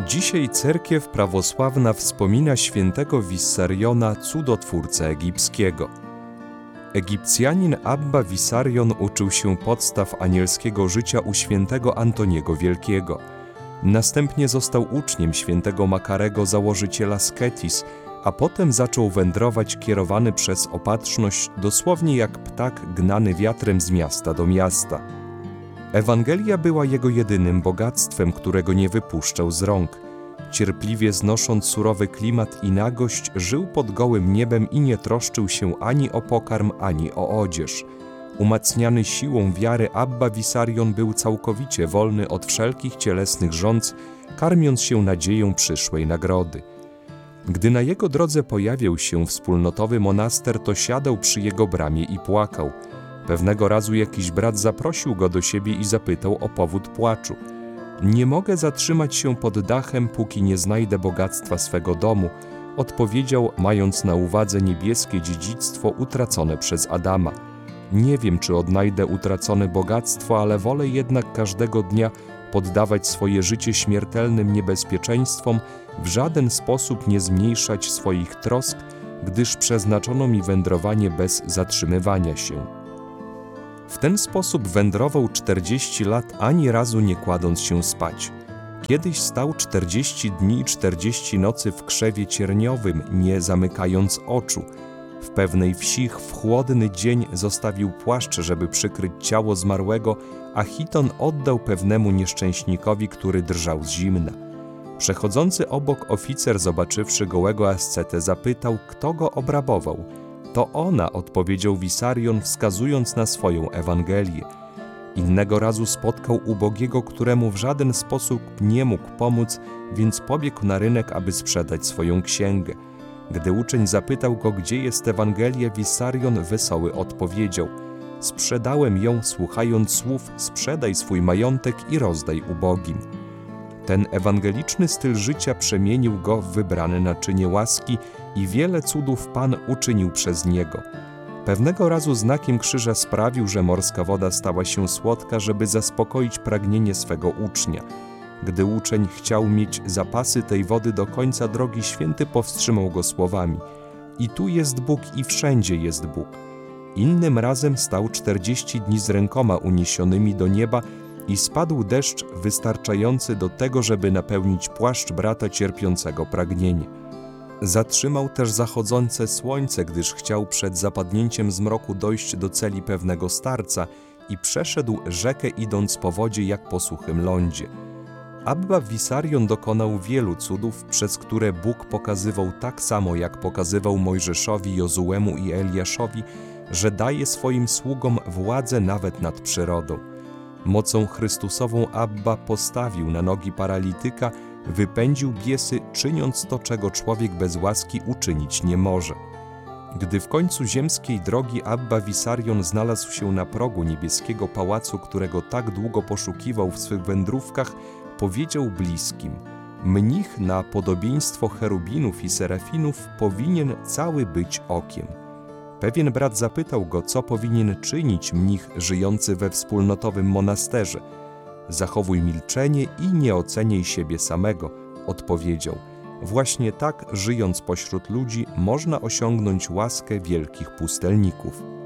Dzisiaj cerkiew prawosławna wspomina świętego Wissariona, cudotwórcę egipskiego. Egipcjanin Abba Wissarion uczył się podstaw anielskiego życia u świętego Antoniego Wielkiego. Następnie został uczniem świętego Makarego, założyciela Sketis, a potem zaczął wędrować kierowany przez opatrzność, dosłownie jak ptak gnany wiatrem z miasta do miasta. Ewangelia była jego jedynym bogactwem, którego nie wypuszczał z rąk. Cierpliwie znosząc surowy klimat i nagość, żył pod gołym niebem i nie troszczył się ani o pokarm, ani o odzież. Umacniany siłą wiary Abba Wissarion był całkowicie wolny od wszelkich cielesnych żądz, karmiąc się nadzieją przyszłej nagrody. Gdy na jego drodze pojawiał się wspólnotowy monaster, to siadał przy jego bramie i płakał. Pewnego razu jakiś brat zaprosił go do siebie i zapytał o powód płaczu. „Nie mogę zatrzymać się pod dachem, póki nie znajdę bogactwa swego domu”, odpowiedział, mając na uwadze niebieskie dziedzictwo utracone przez Adama. „Nie wiem, czy odnajdę utracone bogactwo, ale wolę jednak każdego dnia poddawać swoje życie śmiertelnym niebezpieczeństwom, w żaden sposób nie zmniejszać swoich trosk, gdyż przeznaczono mi wędrowanie bez zatrzymywania się”. W ten sposób wędrował 40 lat, ani razu nie kładąc się spać. Kiedyś stał 40 dni i 40 nocy w krzewie cierniowym, nie zamykając oczu. W pewnej wsi w chłodny dzień zostawił płaszcz, żeby przykryć ciało zmarłego, a chiton oddał pewnemu nieszczęśnikowi, który drżał z zimna. Przechodzący obok oficer, zobaczywszy gołego ascetę, zapytał, kto go obrabował. „To ona”, odpowiedział Wissarion, wskazując na swoją Ewangelię. Innego razu spotkał ubogiego, któremu w żaden sposób nie mógł pomóc, więc pobiegł na rynek, aby sprzedać swoją księgę. Gdy uczeń zapytał go, gdzie jest Ewangelia, Wissarion wesoły odpowiedział: „Sprzedałem ją, słuchając słów: sprzedaj swój majątek i rozdaj ubogim”. Ten ewangeliczny styl życia przemienił go w wybrane naczynie łaski i wiele cudów Pan uczynił przez niego. Pewnego razu znakiem krzyża sprawił, że morska woda stała się słodka, żeby zaspokoić pragnienie swego ucznia. Gdy uczeń chciał mieć zapasy tej wody do końca drogi, święty powstrzymał go słowami: „I tu jest Bóg, i wszędzie jest Bóg”. Innym razem stał 40 dni z rękoma uniesionymi do nieba i spadł deszcz wystarczający do tego, żeby napełnić płaszcz brata cierpiącego pragnienie. Zatrzymał też zachodzące słońce, gdyż chciał przed zapadnięciem zmroku dojść do celi pewnego starca i przeszedł rzekę, idąc po wodzie jak po suchym lądzie. Abba Wissarion dokonał wielu cudów, przez które Bóg pokazywał tak samo, jak pokazywał Mojżeszowi, Jozuemu i Eliaszowi, że daje swoim sługom władzę nawet nad przyrodą. Mocą Chrystusową Abba postawił na nogi paralityka, wypędził biesy, czyniąc to, czego człowiek bez łaski uczynić nie może. Gdy w końcu ziemskiej drogi Abba Wissarion znalazł się na progu niebieskiego pałacu, którego tak długo poszukiwał w swych wędrówkach, powiedział bliskim: „Mnich na podobieństwo cherubinów i serafinów powinien cały być okiem”. Pewien brat zapytał go, co powinien czynić mnich żyjący we wspólnotowym monasterze. „Zachowuj milczenie i nie oceniaj siebie samego”, odpowiedział. Właśnie tak, żyjąc pośród ludzi, można osiągnąć łaskę wielkich pustelników.